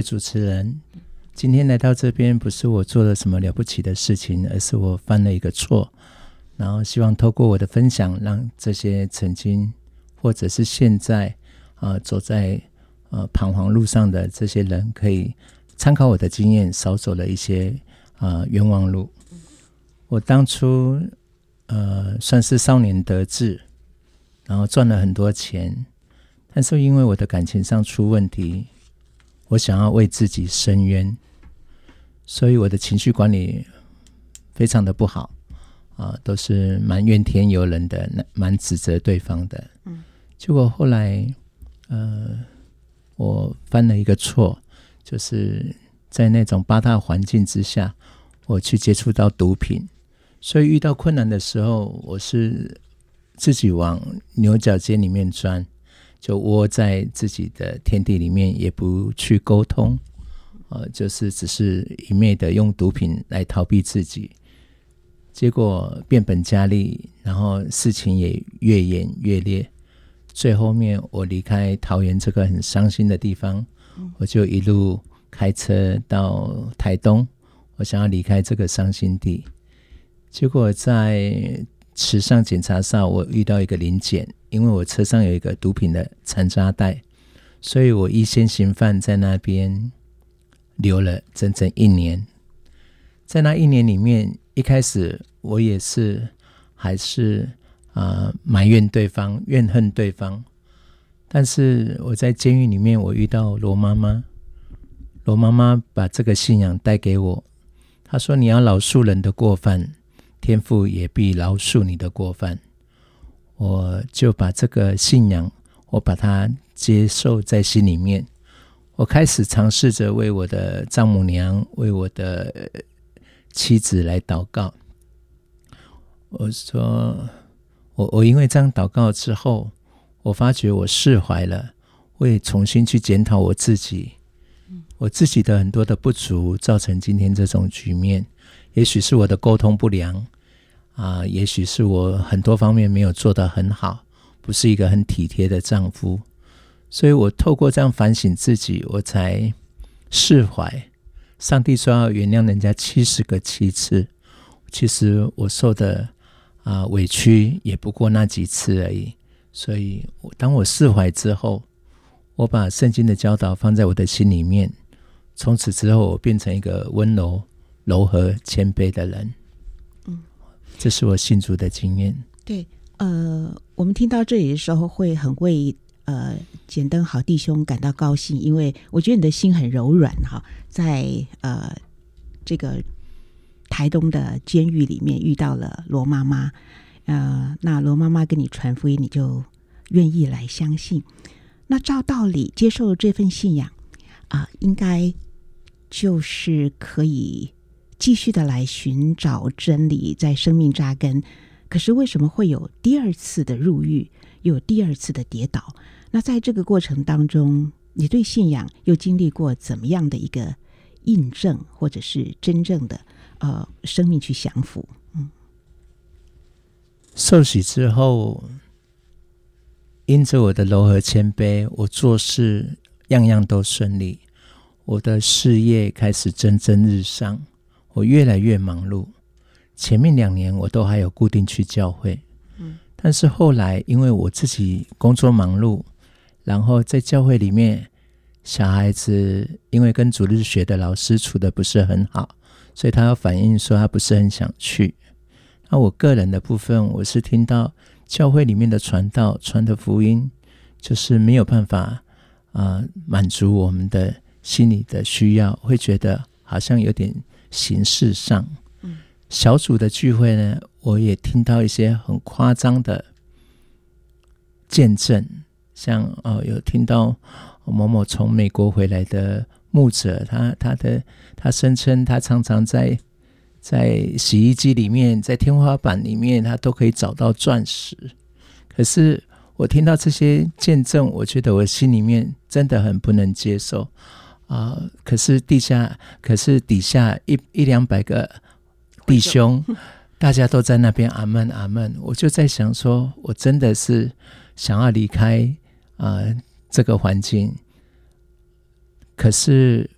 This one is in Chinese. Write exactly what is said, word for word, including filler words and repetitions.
主持人。今天来到这边不是我做了什么了不起的事情，而是我犯了一个错，然后希望透过我的分享，让这些曾经或者是现在、呃、走在、呃、彷徨路上的这些人可以参考我的经验，少走了一些、呃、冤枉路。我当初、呃、算是少年得志，然后赚了很多钱，但是因为我的感情上出问题，我想要为自己伸冤，所以我的情绪管理非常的不好、啊、都是蛮怨天尤人的，蛮指责对方的、嗯、结果后来呃，我犯了一个错，就是在那种八大环境之下，我去接触到毒品，所以遇到困难的时候，我是自己往牛角尖里面钻，就窝在自己的天地里面，也不去沟通、呃、就是只是一昧的用毒品来逃避自己，结果变本加厉，然后事情也越演越烈。最后面我离开桃园这个很伤心的地方，我就一路开车到台东，我想要离开这个伤心地。结果在池上检查上，我遇到一个临检，因为我车上有一个毒品的残渣袋，所以我一先行犯在那边留了整整一年。在那一年里面，一开始我也是还是、呃、埋怨对方，怨恨对方，但是我在监狱里面，我遇到罗妈妈，罗妈妈把这个信仰带给我，她说你要饶恕人的过犯，天父也必饶恕你的过犯。我就把这个信仰，我把它接受在心里面。我开始尝试着为我的丈母娘，为我的妻子来祷告。我说 我, 我因为这样祷告之后，我发觉我释怀了，我也重新去检讨我自己，我自己的很多的不足，造成今天这种局面。也许是我的沟通不良、啊、也许是我很多方面没有做得很好，不是一个很体贴的丈夫，所以我透过这样反省自己，我才释怀。上帝说要原谅人家七十个七次，其实我受的、呃、委屈也不过那几次而已。所以当我释怀之后，我把圣经的教导放在我的心里面，从此之后我变成一个温柔柔和谦卑的人。嗯，这是我信主的经验。 对，呃，我们听到这里的时候会很为呃简灯好弟兄感到高兴，因为我觉得你的心很柔软哈，在呃这个台东的监狱里面遇到了罗妈妈，呃，那罗妈妈跟你传福音，你就愿意来相信。那照道理接受这份信仰啊、呃，应该就是可以继续的来寻找真理，在生命扎根。可是为什么会有第二次的入狱，又有第二次的跌倒？那在这个过程当中，你对信仰又经历过怎么样的一个印证，或者是真正的呃生命去降服？嗯， 受洗之后，因着我的柔和谦卑，我做事样样都顺利，我的事业开始蒸蒸日上，我越来越忙碌。前面两年我都还有固定去教会、嗯、但是后来因为我自己工作忙碌，然后在教会里面小孩子因为跟主日学的老师处得不是很好，所以他要反映说他不是很想去。那我个人的部分，我是听到教会里面的传道传的福音就是没有办法、呃、满足我们的心理的需要，会觉得好像有点形式上。小组的聚会呢，我也听到一些很夸张的见证，像、哦、有听到某某从美国回来的牧者，他他的他声称他常常在在洗衣机里面，在天花板里面，他都可以找到钻石。可是我听到这些见证，我觉得我心里面真的很不能接受啊、呃！可是地下，可是底下一一两百个弟兄，大家都在那边阿们阿们，我就在想说，我真的是想要离开、呃、这个环境。可是